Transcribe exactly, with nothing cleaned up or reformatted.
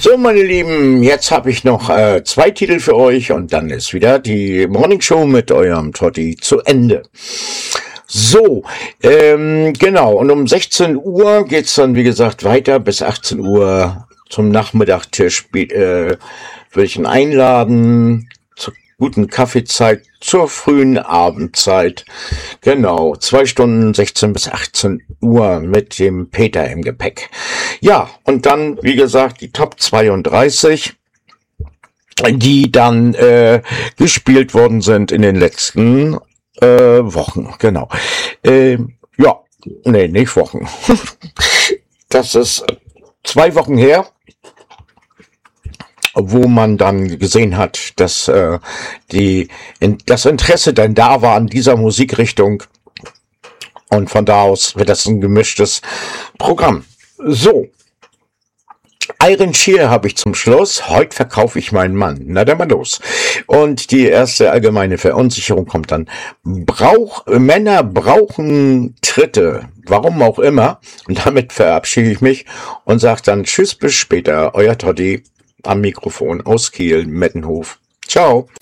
So, meine Lieben, jetzt habe ich noch äh, zwei Titel für euch und dann ist wieder die Morning Show mit eurem Totti zu Ende. So, ähm, genau, und um sechzehn Uhr geht's dann, wie gesagt, weiter bis achtzehn Uhr zum Nachmittagstisch. Äh, würde ich ihn einladen zur guten Kaffeezeit, zur frühen Abendzeit. Genau, zwei Stunden, sechzehn bis achtzehn Uhr mit dem Peter im Gepäck. Ja, und dann, wie gesagt, die Top zweiunddreißig, die dann äh, gespielt worden sind in den letzten äh, Wochen. Genau. Äh, ja, nee, nicht Wochen. Das ist zwei Wochen her, wo man dann gesehen hat, dass äh, die in, das Interesse dann da war an dieser Musikrichtung, und von da aus wird das ein gemischtes Programm. So, Iron Shear habe ich zum Schluss. Heute verkaufe ich meinen Mann. Na dann mal los. Und die erste allgemeine Verunsicherung kommt dann. Brauch, Männer brauchen Tritte. Warum auch immer. Und damit verabschiede ich mich und sage dann Tschüss, bis später. Euer Totti am Mikrofon aus Kiel, Mettenhof. Ciao.